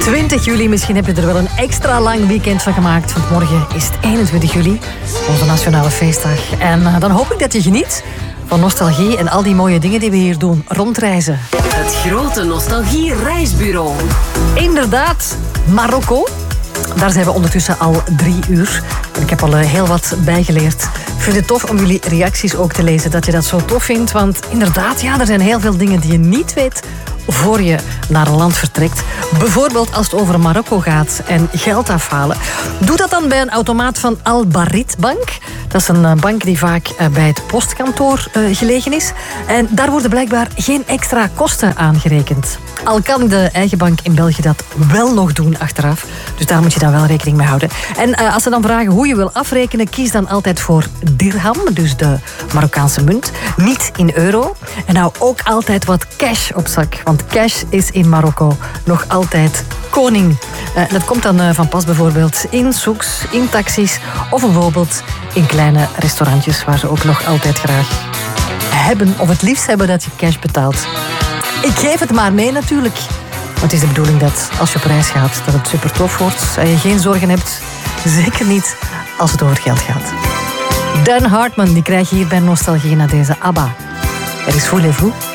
20 juli, misschien heb je er wel een extra lang weekend van gemaakt. Want morgen is het 21 juli, onze nationale feestdag. En dan hoop ik dat je geniet van nostalgie en al die mooie dingen die we hier doen. Rondreizen. Het grote nostalgie-reisbureau. Inderdaad, Marokko. Daar zijn we ondertussen al 3 uur. En ik heb al heel wat bijgeleerd. Ik vind het tof om jullie reacties ook te lezen, dat je dat zo tof vindt. Want inderdaad, ja, er zijn heel veel dingen die je niet weet voor je naar een land vertrekt. Bijvoorbeeld als het over Marokko gaat en geld afhalen. Doe dat dan bij een automaat van Al Barit Bank. Dat is een bank die vaak bij het postkantoor gelegen is. En daar worden blijkbaar geen extra kosten aangerekend. Al kan de eigen bank in België dat wel nog doen achteraf. Dus daar moet je dan wel rekening mee houden. En als ze dan vragen hoe je wil afrekenen, kies dan altijd voor dirham, dus de Marokkaanse munt. Niet in euro. En hou ook altijd wat cash op zak. Want cash is in Marokko nog altijd koning. Dat komt dan van pas bijvoorbeeld in souks, in taxis of bijvoorbeeld in kleine restaurantjes waar ze ook nog altijd graag hebben of het liefst hebben dat je cash betaalt. Ik geef het maar mee natuurlijk. Want het is de bedoeling dat als je op reis gaat, dat het super tof wordt en je geen zorgen hebt. Zeker niet als het over geld gaat. Dan Hartman, die krijg je hier bij Nostalgie na deze ABBA. Er is Voulez-vous.